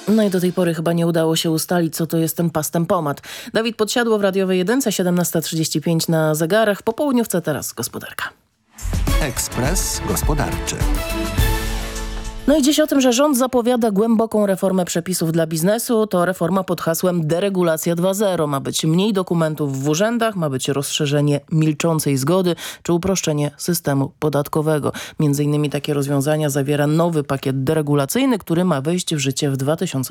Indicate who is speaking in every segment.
Speaker 1: No i do tej pory chyba nie udało się ustalić, co to jest ten pastempomat. Dawid Podsiadło w radiowej jedynce, 17:35 na zegarach. Popołudniówce teraz gospodarka.
Speaker 2: Ekspres Gospodarczy.
Speaker 1: No i dziś o tym, że rząd zapowiada głęboką reformę przepisów dla biznesu. To reforma pod hasłem deregulacja 2.0. Ma być mniej dokumentów w urzędach, ma być rozszerzenie milczącej zgody czy uproszczenie systemu podatkowego. Między innymi takie rozwiązania zawiera nowy pakiet deregulacyjny, który ma wejść w życie w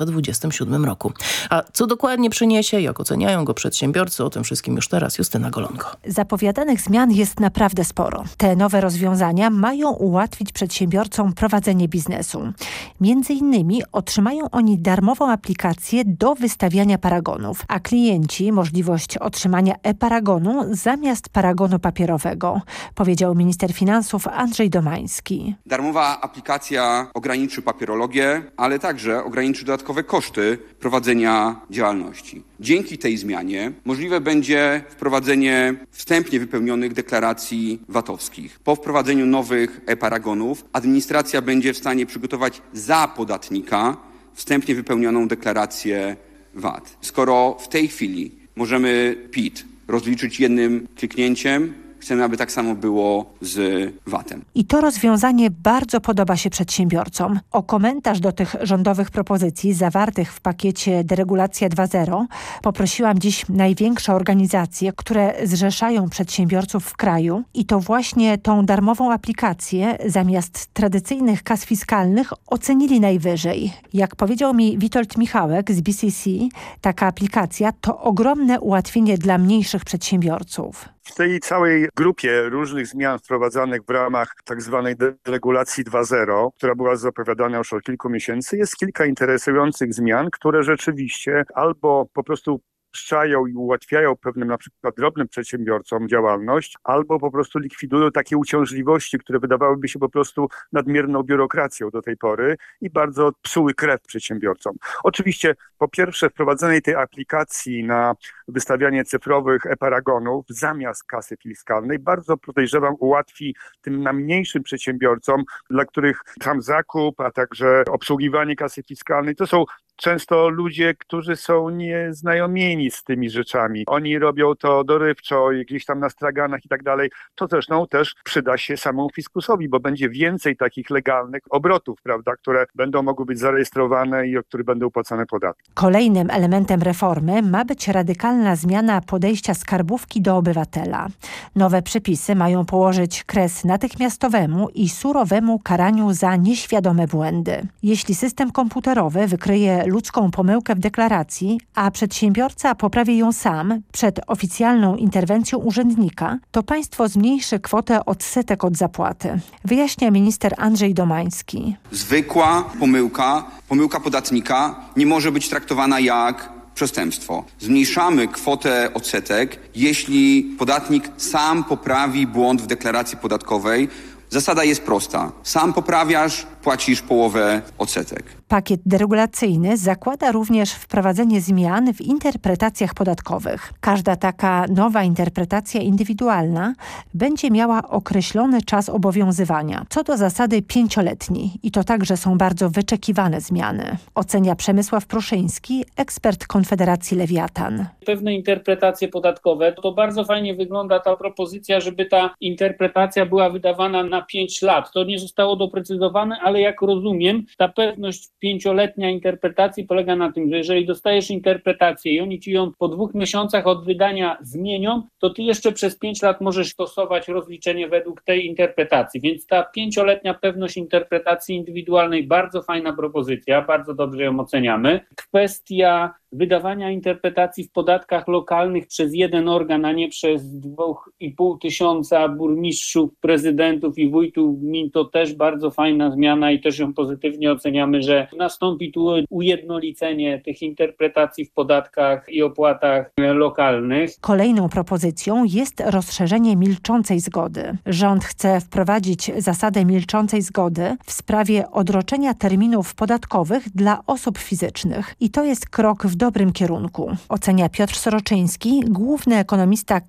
Speaker 1: 2027 roku. A co dokładnie przyniesie, jak oceniają go przedsiębiorcy, o tym wszystkim już teraz Justyna Golonko.
Speaker 3: Zapowiadanych zmian jest naprawdę sporo. Te nowe rozwiązania mają ułatwić przedsiębiorcom prowadzenie biznesu. Między innymi otrzymają oni darmową aplikację do wystawiania paragonów, a klienci możliwość otrzymania e-paragonu zamiast paragonu papierowego, powiedział minister finansów Andrzej Domański.
Speaker 4: Darmowa aplikacja ograniczy papierologię, ale także ograniczy dodatkowe koszty prowadzenia działalności. Dzięki tej zmianie możliwe będzie wprowadzenie wstępnie wypełnionych deklaracji VAT-owskich. Po wprowadzeniu nowych e-paragonów administracja będzie w stanie przygotować za podatnika wstępnie wypełnioną deklarację VAT. Skoro w tej chwili możemy PIT rozliczyć jednym kliknięciem, chcemy, aby tak samo było z VAT-em.
Speaker 3: I to rozwiązanie bardzo podoba się przedsiębiorcom. O komentarz do tych rządowych propozycji zawartych w pakiecie Deregulacja 2.0 poprosiłam dziś największe organizacje, które zrzeszają przedsiębiorców w kraju. I to właśnie tą darmową aplikację zamiast tradycyjnych kas fiskalnych ocenili najwyżej. Jak powiedział mi Witold Michałek z BCC, taka aplikacja to ogromne ułatwienie dla mniejszych przedsiębiorców.
Speaker 5: W tej całej grupie różnych zmian wprowadzanych w ramach tak zwanej deregulacji 2.0, która była zapowiadana już od kilku miesięcy, jest kilka interesujących zmian, które rzeczywiście albo po prostu upraszczają i ułatwiają pewnym na przykład drobnym przedsiębiorcom działalność, albo po prostu likwidują takie uciążliwości, które wydawałyby się po prostu nadmierną biurokracją do tej pory i bardzo psuły krew przedsiębiorcom. Oczywiście po pierwsze wprowadzenie tej aplikacji na wystawianie cyfrowych e-paragonów zamiast kasy fiskalnej bardzo podejrzewam ułatwi tym najmniejszym przedsiębiorcom, dla których sam zakup, a także obsługiwanie kasy fiskalnej to są często ludzie, którzy są nieznajomieni z tymi rzeczami. Oni robią to dorywczo, gdzieś tam na straganach i tak dalej. To zresztą też przyda się samemu fiskusowi, bo będzie więcej takich legalnych obrotów, prawda, które będą mogły być zarejestrowane i od których będą płacone podatki.
Speaker 3: Kolejnym elementem reformy ma być radykalna zmiana podejścia skarbówki do obywatela. Nowe przepisy mają położyć kres natychmiastowemu i surowemu karaniu za nieświadome błędy. Jeśli system komputerowy wykryje ludzką pomyłkę w deklaracji, a przedsiębiorca poprawi ją sam przed oficjalną interwencją urzędnika, to państwo zmniejszy kwotę odsetek od zapłaty. Wyjaśnia minister Andrzej Domański.
Speaker 4: Zwykła pomyłka podatnika nie może być traktowana jak przestępstwo. Zmniejszamy kwotę odsetek, jeśli podatnik sam poprawi błąd w deklaracji podatkowej. Zasada jest prosta. Sam poprawiasz, płacisz połowę odsetek.
Speaker 3: Pakiet deregulacyjny zakłada również wprowadzenie zmian w interpretacjach podatkowych. Każda taka nowa interpretacja indywidualna będzie miała określony czas obowiązywania, co do zasady 5-letni. I to także są bardzo wyczekiwane zmiany. Ocenia Przemysław Pruszyński, ekspert Konfederacji Lewiatan.
Speaker 6: Pewne interpretacje podatkowe, to bardzo fajnie wygląda ta propozycja, żeby ta interpretacja była wydawana na 5 lat. To nie zostało doprecyzowane, ale jak rozumiem, ta pewność 5-letnia interpretacji polega na tym, że jeżeli dostajesz interpretację i oni ci ją po 2 miesiącach od wydania zmienią, to ty jeszcze przez 5 lat możesz stosować rozliczenie według tej interpretacji. Więc ta 5-letnia pewność interpretacji indywidualnej, bardzo fajna propozycja, bardzo dobrze ją oceniamy. Kwestia wydawania interpretacji w podatkach lokalnych przez jeden organ, a nie przez 2,5 tysiąca burmistrzów, prezydentów i wójtów gmin, to też bardzo fajna zmiana i też ją pozytywnie oceniamy, że nastąpi tu ujednolicenie tych interpretacji w podatkach i opłatach lokalnych.
Speaker 3: Kolejną propozycją jest rozszerzenie milczącej zgody. Rząd chce wprowadzić zasadę milczącej zgody w sprawie odroczenia terminów podatkowych dla osób fizycznych. I to jest krok w dobrym kierunku, ocenia Piotr Soroczyński, główny ekonomista